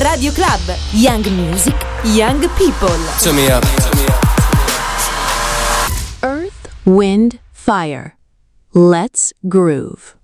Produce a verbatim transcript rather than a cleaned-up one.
Radio Club, Young Music, Young People. Turn me up. Earth, Wind, Fire. Let's groove.